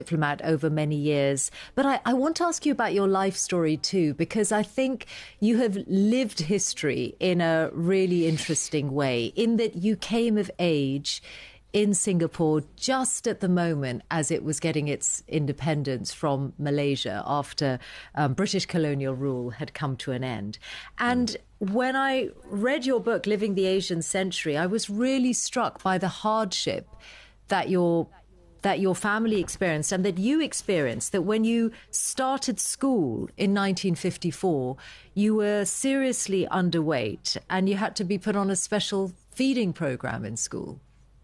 diplomat over many years. But I want to ask you about your life story too, because I think you have lived history in a really interesting way, in that you came of age in Singapore just at the moment as it was getting its independence from Malaysia after British colonial rule had come to an end. And when I read your book, Living the Asian Century, I was really struck by the hardship that your family experienced and that you experienced, that when you started school in 1954, you were seriously underweight and you had to be put on a special feeding program in school.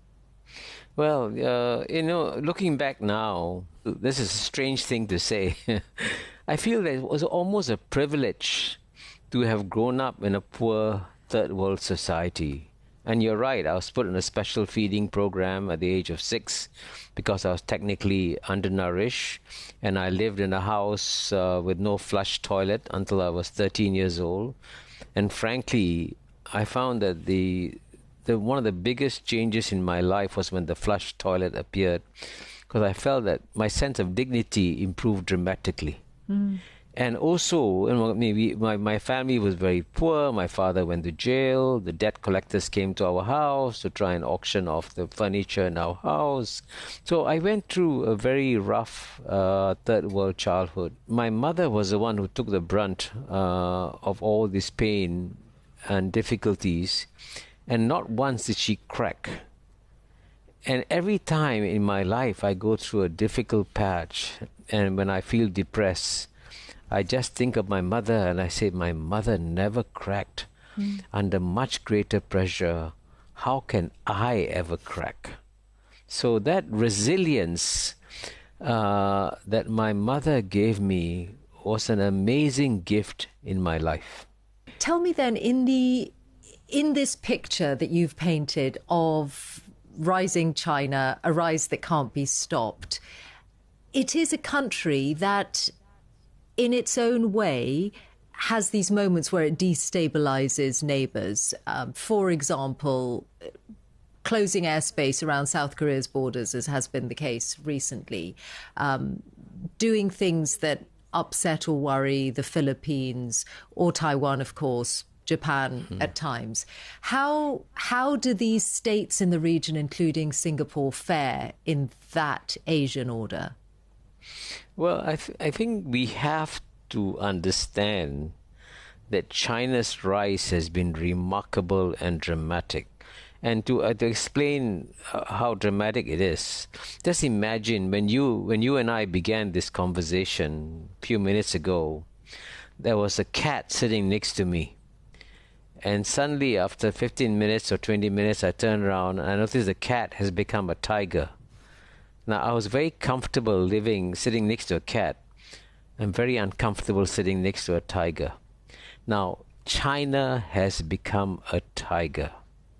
Well, looking back now, this is a strange thing to say. I feel that it was almost a privilege to have grown up in a poor third world society. And you're right, I was put in a special feeding program at the age of 6 because I was technically undernourished, and I lived in a house with no flush toilet until I was 13 years old. And frankly, I found that the one of the biggest changes in my life was when the flush toilet appeared, because I felt that my sense of dignity improved dramatically. And also, my family was very poor. My father went to jail. The debt collectors came to our house to try and auction off the furniture in our house. So I went through a very rough third world childhood. My mother was the one who took the brunt of all this pain and difficulties, and not once did she crack. And every time in my life I go through a difficult patch, and when I feel depressed, I just think of my mother and I say, my mother never cracked under much greater pressure. How can I ever crack? So that resilience that my mother gave me was an amazing gift in my life. Tell me then, in this picture that you've painted of rising China, a rise that can't be stopped, it is a country that in its own way has these moments where it destabilizes neighbours. For example, closing airspace around South Korea's borders, as has been the case recently, doing things that upset or worry the Philippines or Taiwan, of course, Japan at times. How do these states in the region, including Singapore, fare in that Asian order? Well, I think we have to understand that China's rise has been remarkable and dramatic. And to explain how dramatic it is, just imagine when you and I began this conversation a few minutes ago, there was a cat sitting next to me. And suddenly, after 15 minutes or 20 minutes, I turned around and I noticed the cat has become a tiger. Now, I was very comfortable sitting next to a cat. I'm very uncomfortable sitting next to a tiger. Now, China has become a tiger.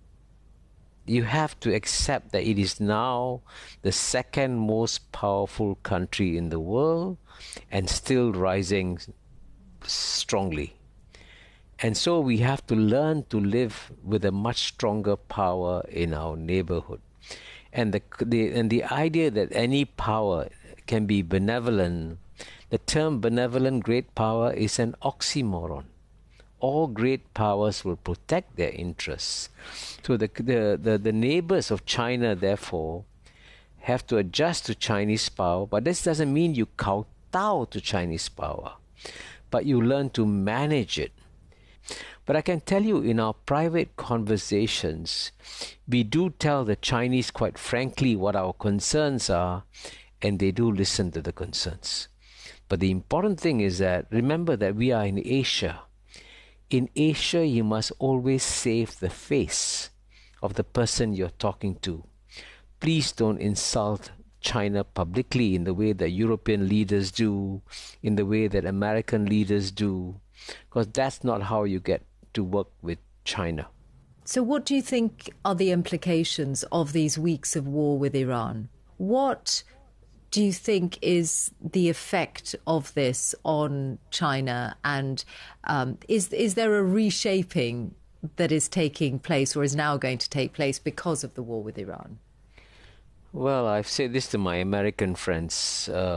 You have to accept that it is now the second most powerful country in the world and still rising strongly. And so we have to learn to live with a much stronger power in our neighborhood. And the idea that any power can be benevolent, the term benevolent great power is an oxymoron. All great powers will protect their interests. So the neighbors of China, therefore, have to adjust to Chinese power. But this doesn't mean you kowtow to Chinese power, but you learn to manage it. But I can tell you, in our private conversations, we do tell the Chinese quite frankly what our concerns are, and they do listen to the concerns. But the important thing is that, remember that we are in Asia. In Asia, you must always save the face of the person you're talking to. Please don't insult China publicly in the way that European leaders do, in the way that American leaders do, because that's not how you get to work with China. So what do you think are the implications of these weeks of war with Iran? What do you think is the effect of this on China? And is there a reshaping that is taking place or is now going to take place because of the war with Iran? Well, I've said this to my American friends.